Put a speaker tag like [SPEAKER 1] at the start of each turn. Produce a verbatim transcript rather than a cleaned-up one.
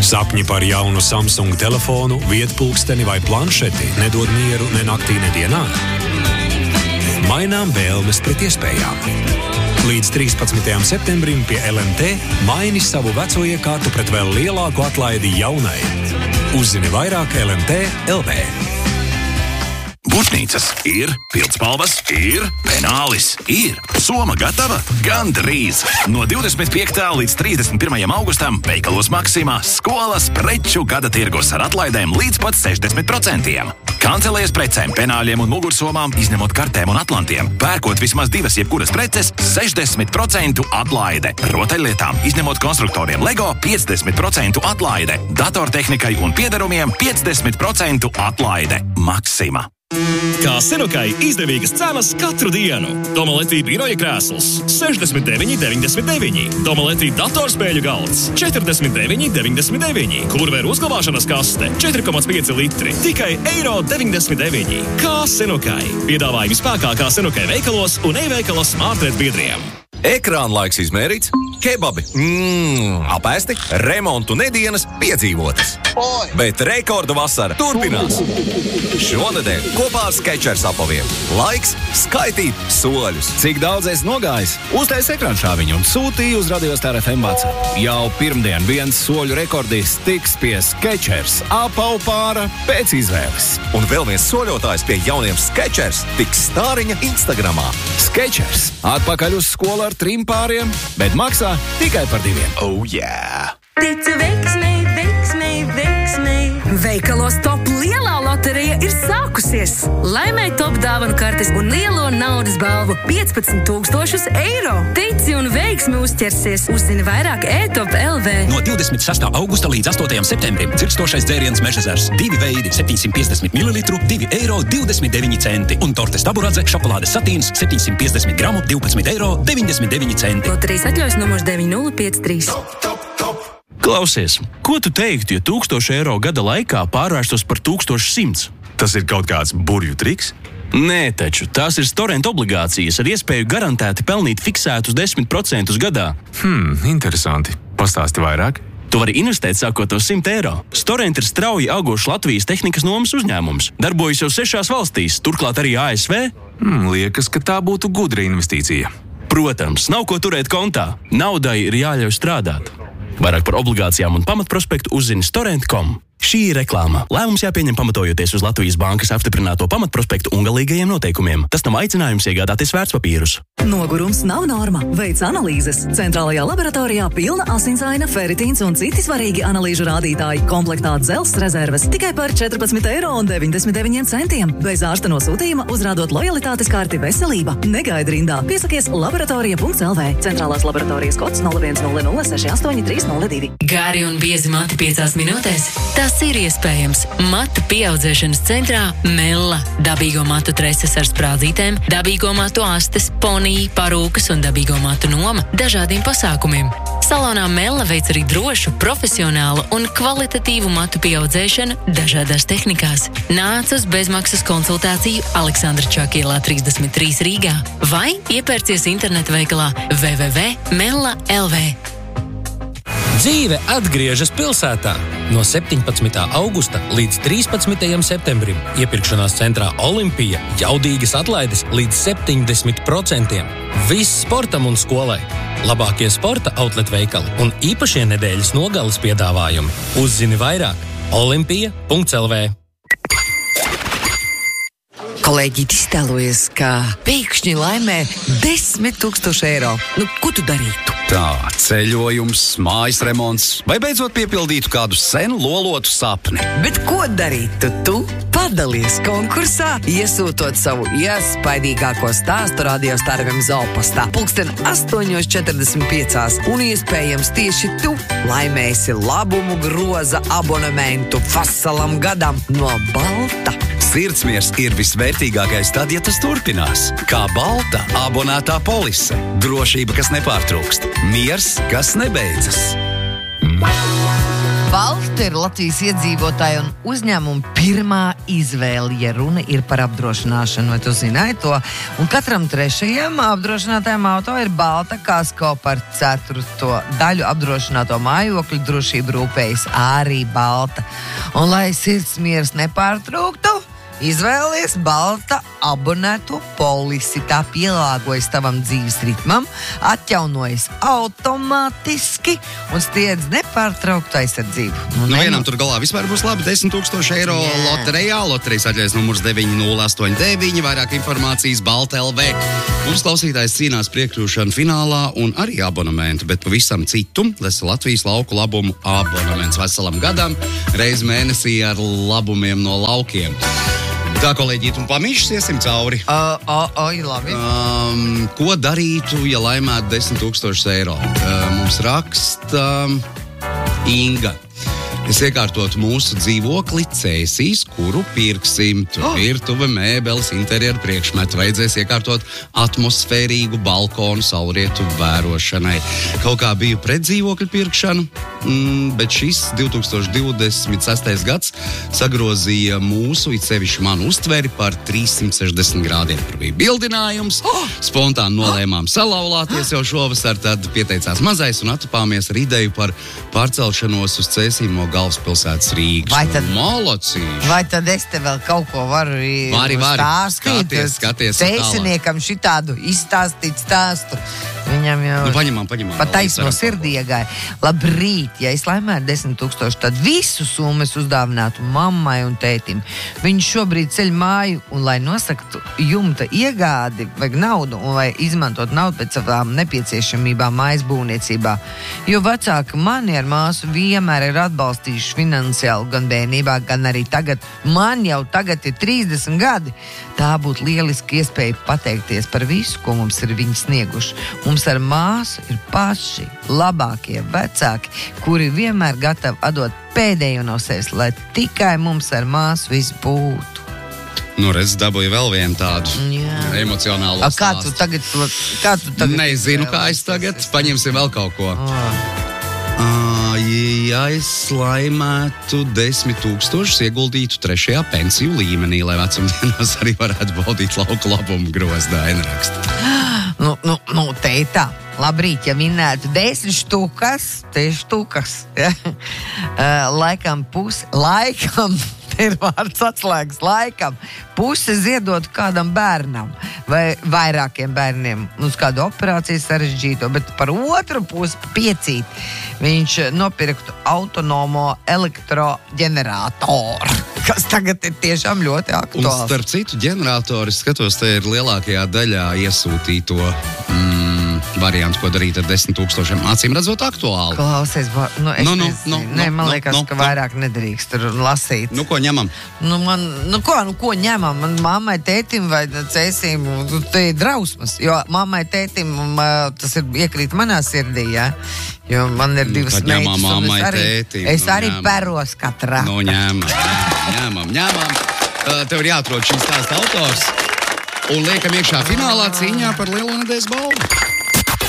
[SPEAKER 1] Sapņi par jaunu Samsung telefonu, vietpulksteni vai planšeti nedod mieru ne naktī, ne dienā? Mainām vēlmes pret iespējām. Līdz trīspadsmitajam septembrim pie L M T maini savu veco iekārtu pret vēl lielāku atlaidi jaunai. Uzzini vairāk L M T L V.
[SPEAKER 2] Būtnīcas ir, pildspalvas ir, penālis ir. Soma gatava? Gandrīz! No divdesmit piektā līdz trīsdesmit pirmajam augustam veikalos Maksimā skolas preču gada tirgus ar atlaidēm līdz pat sešdesmit procentiem. Kancelējas precēm, penāļiem un mugursomām, izņemot kartēm un atlantiem. Pērkot vismaz divas jebkuras preces, sešdesmit procentu atlaide. Rotaļlietām, izņemot konstruktoriem Lego, piecdesmit procentu atlaide. Datortehnikai un piederumiem piecdesmit procentu atlaide. Maksima.
[SPEAKER 3] Kā Senukai izdevīgas cenas katru dienu. Doma Latvija biroja krēsls sešdesmit deviņi deviņdesmit deviņi. Doma Latvija datorspēļu galds četrdesmit deviņi deviņdesmit deviņi. Kurveru uzglabāšanas kaste četri komats pieci litri. Tikai eiro deviņdesmit deviņi. Kā Senukai. Piedāvājumi spēkā kā Senukai veikalos un e-veikalos Smartret biedriem.
[SPEAKER 4] Ekrāna laiks izmērīts, kebabi, mmm, apēsti, remontu nedienas piedzīvotas.
[SPEAKER 5] Oi!
[SPEAKER 4] Bet rekordu vasara turpinās. Šonedēļ kopā ar Skechers apaviem. Laiks skaitīt soļus.
[SPEAKER 6] Cik daudz es nogājis? Uztais ekrānšāviņu un sūtīju uz Radiostar F M WhatsApp. Jau pirmdien viens soļu rekordists tiks pie Skechers apavu pāra pēc izvēles.
[SPEAKER 4] Un vēl viens soļotājs pie jauniem Skechers tiks stāriņa Instagramā.
[SPEAKER 6] Skechers atpakaļ uz skolu ar trim pāriem, bet maksā tikai par diviem.
[SPEAKER 4] Oh, yeah!
[SPEAKER 7] Ticu veiksmei, veiksmei, veiksmei. Veikalos Top lielā loterija ir sākusies. Laimēj Top dāvanu kartes un lielo naudas balvu piecpadsmit tūkstošus eiro. Tici un veiksmi uzķersies. Uzzini vairāk e-top L V.
[SPEAKER 8] No divdesmit sastā augusta līdz astotajam septembrim dzirkstošais dzēriens Mežezers. Divi veidi, septiņsimt piecdesmit mililitru, divi eiro divdesmit deviņi centi. Un tortes taburadze, šokolādes satīns, septiņsimt piecdesmit gramu, divpadsmit eiro deviņdesmit deviņi centi.
[SPEAKER 7] Loterijas atļaujas numurs deviņi nulle pieci trīs.
[SPEAKER 3] Klausies, ko tu teiktu, ja tūkstoši eiro gada laikā pārvērstos par tūkstoši simts?
[SPEAKER 1] Tas ir kaut kāds burvju triks?
[SPEAKER 3] Nē, taču tās ir Storent obligācijas ar iespēju garantēti pelnīt fiksētus desmit procentus gadā.
[SPEAKER 1] Hmm, interesanti. Pastāsti vairāk.
[SPEAKER 3] Tu vari investēt sākot no simt eiro. Storent ir strauji augošs Latvijas tehnikas nomas uzņēmums. Darbojas jau sešās valstīs, turklāt arī A S V.
[SPEAKER 1] Hmm, liekas, ka tā būtu gudra investīcija.
[SPEAKER 3] Protams, nav ko turēt kontā. Naudai ir jāļauj strādāt. Vairāk par obligācijām un pamatprospektu uzzini storent punktu com. Šī ir reklāma. Lēmums jāpieņem pamatojoties uz Latvijas bankas apstiprināto pamatprospektu un galīgajiem noteikumiem. Tas nav aicinājums iegādāties vērtspapīrus.
[SPEAKER 9] Nogurums nav norma. Veic analīzes. Centrālajā laboratorijā pilna asinsaina, feritīns un citi svarīgi analīžu rādītāji. Komplektā dzelzs rezerves tikai par četrpadsmit eiro un deviņdesmit deviņi centiem. Bez ārsta nosūtījuma uzrādot lojalitātes karti veselība. Negaidi rindā. Piesakies laboratorija punkts L V. Centrālās laboratorijas kods nulle viens nulle nulle seši astoņi trīs nulle divi.
[SPEAKER 7] Gari un biezi mati piecās minūtēs. Tas ir iespējams. Matu pieaudzēšanas centrā Mella. Dabīgo matu treses ar sprādzītēm, dabīgo matu astes, ponija, parūkas un dabīgo matu noma dažādiem pasākumiem. Salonā Mella veic arī drošu, profesionālu un kvalitatīvu matu pieaudzēšanu dažādās tehnikās. Nāc uz bezmaksas konsultāciju Aleksandra Čakielā trīsdesmit trīs Rīgā vai iepērcies internetu veikalā w w w punktu mella punktu l v.
[SPEAKER 10] Dzīve atgriežas pilsētā. No septiņpadsmitā augusta līdz trīspadsmitajam septembrim iepirkšanās centrā Olimpija jaudīgas atlaides līdz septiņdesmit procentiem. Viss sportam un skolai. Labākie sporta outlet veikali un īpašie nedēļas nogales piedāvājumi. Uzzini vairāk olimpija punkts l v.
[SPEAKER 11] Kolēģīt iztēlojies, ka pēkšņi laimē desmit tūkstoši eiro. Nu, ko tu darītu?
[SPEAKER 6] Tā, ceļojums, mājas remonts vai beidzot piepildītu kādu senu lolotu sapni.
[SPEAKER 11] Bet ko darītu tu? Padalies konkursā, iesūtot savu iespaidīgāko stāstu Radiostar F M zolpastā. Pulksten astoņos četrdesmit piecās un iespējams tieši tu laimēsi labumu groza abonementu veselam gadam no Balta.
[SPEAKER 6] Sirdsmiers ir visvērtīgākais tad, ja tas turpinās. Kā Balta abonētā polise. Drošība, kas nepārtrūkst. Miers, kas nebeidzas.
[SPEAKER 11] Balta ir Latvijas iedzīvotāja un uzņēmuma pirmā izvēle, ja runa ir par apdrošināšanu, vai tu zināji to? Un katram trešajam apdrošinātājam auto ir balta kasko, par ceturto daļu apdrošināto mājokļu drošību rūpējas arī balta. Un lai sirds miers nepārtrūktu, izvēlies balta abonēto polisi. Tā pielāgojas tavam dzīves ritmam, atjaunojas automātiski un stiedz nepārtrauktu aizsardzību.
[SPEAKER 5] Nu, nu vienam tur galā vispār būs labi desmit tūkstoši eiro yeah. loterijā. Loterijas atļaujas numurs deviņi nulle astoņi deviņi, vairāk informācijas Balta L V. Mums klausītājs cīnās priekļūšanu finālā un arī abonementu, bet pavisam citu. Tas Latvijas lauku labumu abonements veselam gadam, reiz mēnesī ar labumiem no laukiem. Tā, kolēģīt, un pamīšas iesim cauri.
[SPEAKER 11] Uh, uh, uh, labi.
[SPEAKER 5] Um, ko darītu, ja laimētu desmit tūkstošus eiro? Uh, mums raksta Inga. Es iekārtotu mūsu dzīvokli Cēsīs, kuru pirksim. Tur oh. virtuve, mēbeles, interjeru priekšmetu. Vajadzēs iekārtot atmosfērīgu balkonu saulrietu vērošanai. Kaut kā biju pret dzīvokļu pirkšanu, mm, bet šis divtūkstoš divdesmit sestais gads sagrozīja mūsu, it sevišķi manu uztveri par trīssimt sešdesmit grādiem. Tur bija bildinājums, oh. spontāni nolēmām salauzties jau šovasar, tad pieteicās mazais un atapāmies ar ideju par pārcelšanos uz Cēsīm no galvaspilsētas Rīgas.
[SPEAKER 11] Vai tad,
[SPEAKER 5] Molocīši.
[SPEAKER 11] vai tad es te vēl kaut ko varu
[SPEAKER 5] Vari, vari.
[SPEAKER 11] stāstīt?
[SPEAKER 5] Skaties, skaties
[SPEAKER 11] Cēsiniekam šitādu izstāstīt stāstu. Viņam jau
[SPEAKER 5] nu, paņemam, paņemam,
[SPEAKER 11] pa taisno sirdiegāja. Labrīt, ja es laimētu desmit tūkstoši, tad visu summu es uzdāvinātu mammai un tētim. Viņš šobrīd ceļ māju un, lai nosaktu jumta iegādi, vajag naudu un vai izmantot naudu pēc savām nepieciešamībām mājas būvniecībā. Jo vecāki mani ar māsu vienmēr ir atbalstījuši finansiāli gan bērnībā, gan arī tagad. Man jau tagad ir trīsdesmit gadi. Tā būtu lieliski iespēja pateikties par visu, ko mums ir viņi snieguši. Mums ar māsu ir paši labākie vecāki, kuri vienmēr gatavi atdot pēdējo no sevis, lai tikai mums ar māsu viss būtu.
[SPEAKER 5] Nu, redz, dabūju vēl vienu tādu
[SPEAKER 11] Jā.
[SPEAKER 5] emocionālu
[SPEAKER 11] A, kā tu tagad, kā tu tagad
[SPEAKER 5] Nezinu, kā es tagad. Paņemsim vēl kaut ko.
[SPEAKER 11] Oh.
[SPEAKER 5] Uh, ja es laimētu desmit tūkstošus, ieguldītu trešajā pensiju līmenī, lai vecumdienās arī varētu baudīt lauku labumu grozdā, raksta.
[SPEAKER 11] Nu, nu, nu, te ir tā. Labrīt, ja minētu desmit štukas, te štukas. Ja? Uh, laikam pusi, laikam, te ir vārds atslēgas, laikam, pusi ziedot kādam bērnam vai vairākiem bērniem uz kādu operāciju sarežģīto, bet par otru pusi piecīt viņš nopirktu autonomo elektroģeneratoru, kas tagad ir tiešām ļoti aktuāls.
[SPEAKER 5] Un starp citu ģeneratoru, es skatos, te ir lielākajā daļā iesūtīto mm, variantu, ko darīt ar desmit tūkstošiem. Acīm redzot aktuāli.
[SPEAKER 11] Klausies, nu es
[SPEAKER 5] nu, nu,
[SPEAKER 11] nezinu.
[SPEAKER 5] nu,
[SPEAKER 11] Nē, man
[SPEAKER 5] nu,
[SPEAKER 11] liekas,
[SPEAKER 5] nu,
[SPEAKER 11] ka
[SPEAKER 5] nu.
[SPEAKER 11] vairāk nedrīkst tur lasīt.
[SPEAKER 5] Nu, ko ņemam?
[SPEAKER 11] Nu, man, nu, ko, nu, ko ņemam? Man mammai, tētim vai cēsīm, te ir drausmas, jo mammai, tētim tas ir iekrīt manā sirdī, jā. Jo man ir divas
[SPEAKER 5] Tad
[SPEAKER 11] meitas,
[SPEAKER 5] ņemam
[SPEAKER 11] un
[SPEAKER 5] mammai,
[SPEAKER 11] es arī,
[SPEAKER 5] tētim,
[SPEAKER 11] es
[SPEAKER 5] nu,
[SPEAKER 11] arī
[SPEAKER 5] ņemam.
[SPEAKER 11] peros katrā.
[SPEAKER 5] Nu, ņemam, ņemam, ņemam. Uh, tev ir jāatrod šīs stāsta autors un liekam iekšā finālā cīņā par lielo nedēļas balvu.